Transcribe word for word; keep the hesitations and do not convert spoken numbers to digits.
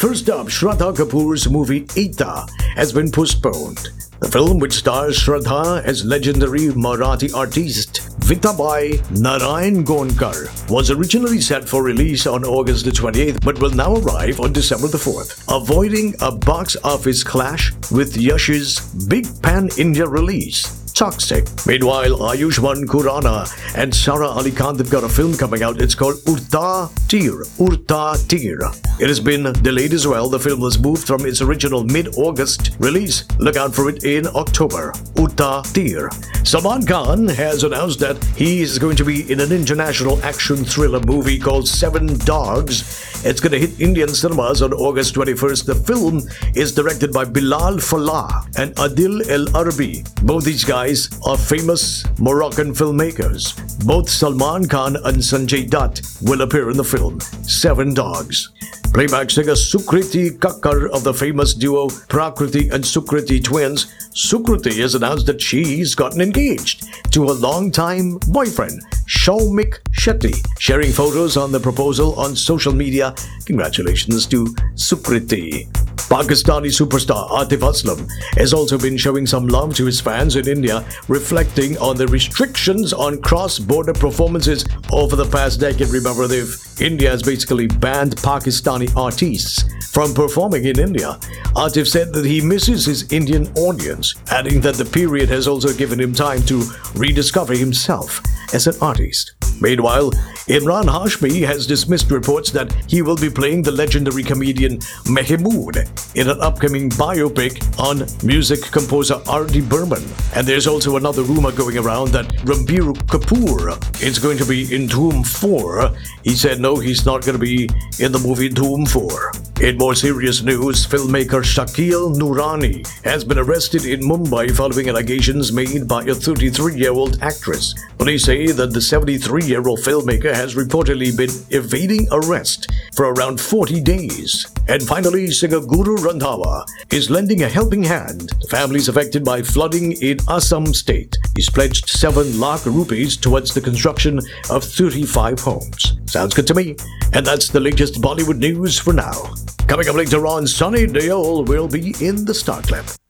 First up, Shraddha Kapoor's movie Eta has been postponed. The film, which stars Shraddha as legendary Marathi artist Viktabai Narayan Gonkar, was originally set for release on August the twenty-eighth but will now arrive on December the fourth, avoiding a box office clash with Yash's big pan-India release, Toxic. Meanwhile, Ayushmann Khurrana and Sara Ali Khan have got a film coming out. It's called Udta Tir. Udta Tir. It has been delayed as well. The film was moved from its original mid-August release. Look out for it in October. Udta Tir. Salman Khan has announced that he is going to be in an international action thriller movie called Seven Dogs. It's going to hit Indian cinemas on August twenty-first. The film is directed by Bilal Fallah and Adil El Arbi. Both these guys are famous Moroccan filmmakers. Both Salman Khan and Sanjay Dutt will appear in the film Seven Dogs. Playback singer Sukriti Kakkar of the famous duo Prakriti and Sukriti twins, Sukriti has announced that she's gotten engaged to her longtime boyfriend, Shaumik Shetty, sharing photos on the proposal on social media. Congratulations to Sukriti. Pakistani superstar Atif Aslam has also been showing some love to his fans in India, reflecting on the restrictions on cross-border performances over the past decade. Remember, they've India has basically banned Pakistani artists from performing in India. Atif said that he misses his Indian audience, adding that the period has also given him time to rediscover himself as an artist. Meanwhile, Imran Hashmi has dismissed reports that he will be playing the legendary comedian Mehmood in an upcoming biopic on music composer R D Burman. And there's also another rumor going around that Ranbir Kapoor is going to be in Dhoom four. He said no, he's not going to be in the movie Dhoom four. In more serious news, filmmaker Shakil Noorani has been arrested in Mumbai following allegations made by a thirty-three-year-old actress. Police say that the seventy-three-year-old filmmaker has reportedly been evading arrest for around forty days. And finally, singer Guru Randhawa is lending a helping hand to families affected by flooding in Assam state. He's pledged seven lakh rupees towards the construction of thirty-five homes. Sounds good to me. And that's the latest Bollywood news for now. Coming up later on, Sunny Deol will be in the Star Clip.